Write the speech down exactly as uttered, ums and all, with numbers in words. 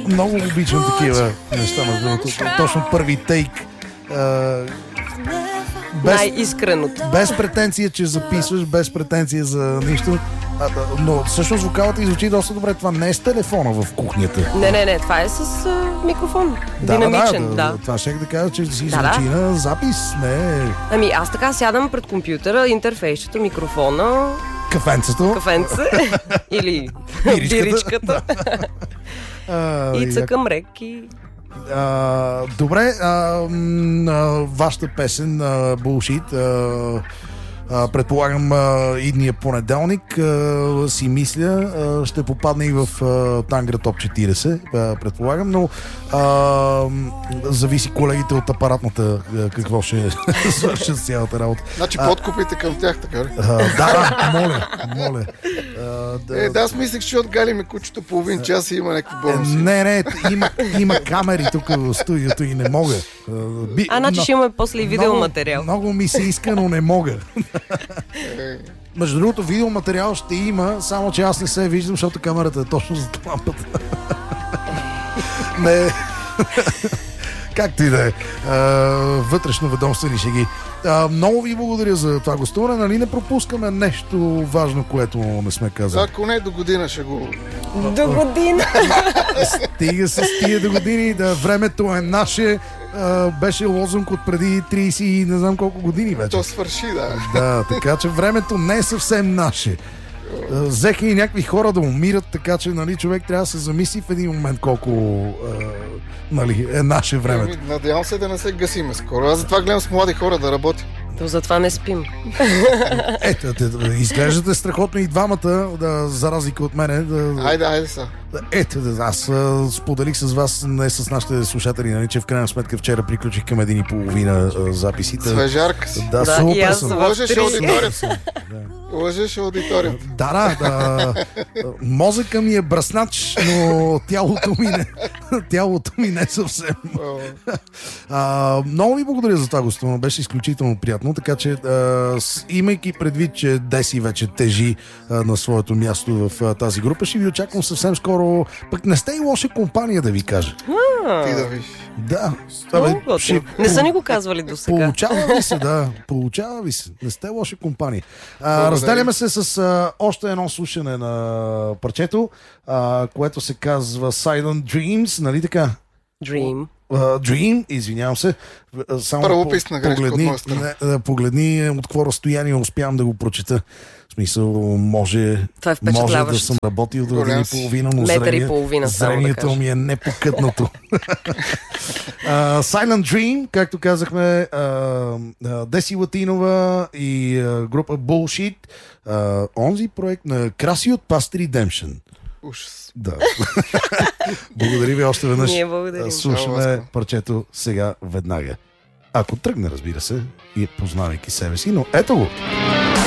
много обичам такива неща, между другото. Точно първи тейк. Uh, без, най-искреното. Без претенция, че записваш, без претенция за нищо. А, но всъщност вокалата иззвучи доста добре. Това не е с телефона в кухнята. Не, не, не. Това е с uh, микрофон. Да, динамичен. Да, да, да. Това ще да кажа, че си да, звучи да. на запис. Не. Ами аз така сядам пред компютъра, интерфейсчето, микрофона, кафенцето. Кафенце или Биричката. биричката. А, и цъкам рек и... А, добре, а, м, вашата песен а, Bullshit, а, а, предполагам а, идния понеделник а, си мисля а, ще попадне и в а, Тангра Топ четирийсет, а, предполагам, но а, зависи колегите от апаратната а, какво ще свършат с цялата работа. Значи подкупите към тях, така ли? А, да, да, моля, моля. А, да, е, да, аз мислех, че отгали ми кучето половин час и има някакви бонуси. Не, не, има, има камери тук в студиото и не мога. Би, а, значи но, ще имаме после и видеоматериал. Много, много ми се иска, но не мога. Между другото, видеоматериал ще има, само че аз не се виждам, защото камерата е точно за лампата. Не. Както и да е. Вътрешно ведомствени шеги. А, много ви благодаря за това гостуване. Нали не пропускаме нещо важно, което не сме казали? Ако не, до година ще го... До година! Стига с тия до години. Да, времето е наше. А, беше лозунг от преди трийсет и не знам колко години вече. То свърши, да. Да, така че времето не е съвсем наше. Взеха и някакви хора да умират, така че нали, човек трябва да се замисли в един момент колко а, нали, е наше времето. Надявам се да не се гасиме скоро. Аз затова гледам с млади хора да работя. То затова не спим. Ето, изглеждате страхотно и двамата, да, за разлика от мене. Да, айде, айде са. Ето, аз а, споделих с вас, не с нашите слушатели, нали, че в крайна сметка вчера приключих към един и половина а, записите. Свежарка си. Да, да, супер съм. Лъжеш аудиторията. Лъжеш аудиторията. Да, да, да. Мозъка ми е бръснач, но тялото ми не, тялото ми не съвсем. А, много ви благодаря за това гостуване, беше изключително приятно, така че а, с, имайки предвид, че Деси вече тежи а, на своето място в а, тази група, ще ви очаквам съвсем скоро. Пък не сте и лоша компания, да ви кажа. Ти да виж. Да. Абе, ще... Не са ни го казвали до сега. Получава ви се, да. Получава ви се. Не сте лоша компания. А, разделяме се с а, още едно слушане на парчето, а, което се казва Silent Dreams, нали така? Dream. Uh, Dream, извинявам се. Само Правописна по, грешка погледни, от моя страна. не, погледни от какво разстояние успявам да го прочета. В смисъл, може, това е може да съм работил до години и половина, но зрение, половина, зрението да ми е непокътнато. uh, Silent Dream, както казахме, uh, uh, Деси Латинова и uh, група Bullshit. Uh, онзи проект на Краси от Past Redemption. Ужас. Да. Благодаря ви още веднъж. Ние благодарим. Слушаме парчето сега веднага. Ако тръгне, разбира се, и познавайки себе си, но ето го.